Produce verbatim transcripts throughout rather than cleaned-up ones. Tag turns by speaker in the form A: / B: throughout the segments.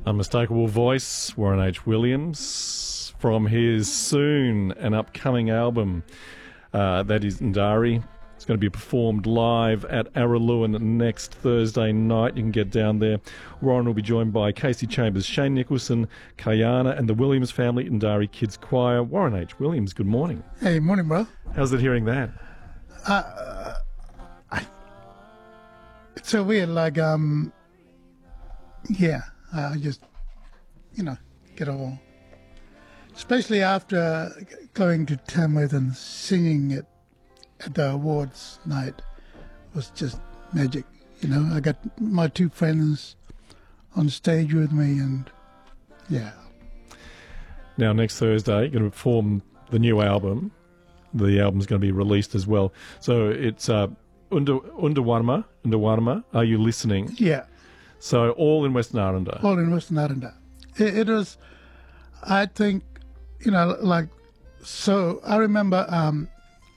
A: Unmistakable voice, Warren H. Williams, from his soon and upcoming album, uh, that is Ndari. It's going to be performed live at Araluen next Thursday night. You can get down there. Warren will be joined by Casey Chambers, Shane Nicholson, Kayana, and the Williams family, Ndari Kids Choir. Warren H. Williams, good morning.
B: Hey, morning, bro.
A: How's it hearing that?
B: Uh, I, it's so weird, like, um, yeah, I just, you know, get all, especially after going to Tamworth and singing it at the awards night was just magic. You know, I got my two friends on stage with me, and yeah.
A: Now, next Thursday, you're going to perform the new album. The album's going to be released as well. So it's uh, Unda Undawarma, Undawarma, Are You Listening?
B: Yeah.
A: So all in Western Aranda.
B: All in Western Aranda. It, it was, I think, you know, like, so I remember um,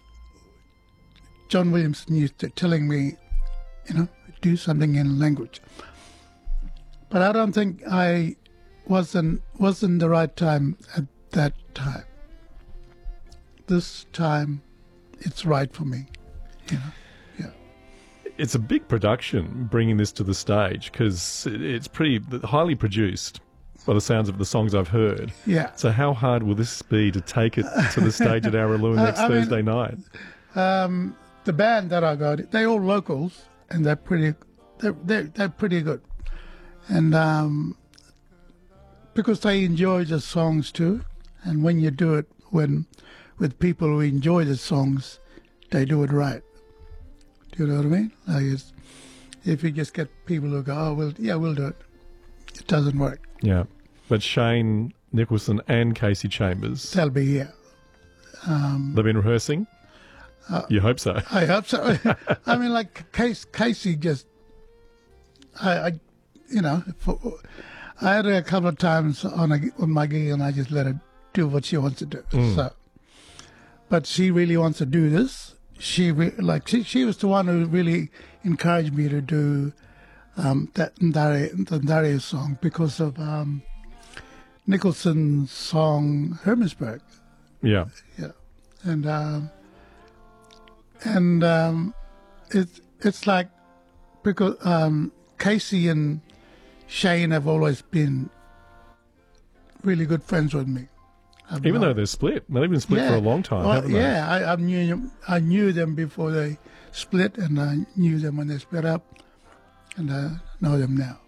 B: John Williamson used to telling me, you know, do something in language. But I don't think I wasn't wasn't the right time at that time. This time, it's right for me, you know. Yeah.
A: It's a big production bringing this to the stage because it's pretty highly produced by the sounds of the songs I've heard.
B: Yeah.
A: So how hard will this be to take it to the stage at Araluen next I, I Thursday mean, night?
B: Um, the band that I got, they're all locals, and they're pretty, they're they're, they're pretty good, and um, because they enjoy the songs too, and when you do it when with people who enjoy the songs, they do it right. Do you know what I mean? Like it's, if you just get people who go, oh, well, yeah, we'll do it, it doesn't work.
A: Yeah. But Shane Nicholson and Casey Chambers,
B: they'll be here. Um,
A: they've been rehearsing? Uh, you hope so.
B: I hope so. I mean, like Casey, Casey just, I, I you know, for, I had her a couple of times on, a, on my gig, and I just let her do what she wants to do. Mm. So. But she really wants to do this. She re- like she, she was the one who really encouraged me to do um, that Ndari, the Ndari song because of um, Nicholson's song Hermannsburg.
A: Yeah,
B: yeah, and um, and um, it's it's like because um, Casey and Shane have always been really good friends with me. I'm
A: Even
B: not,
A: though they're split, they've been split
B: yeah,
A: for a long time,
B: well,
A: haven't they?
B: Yeah, I, I knew I knew them before they split, and I knew them when they split up, and I know them now.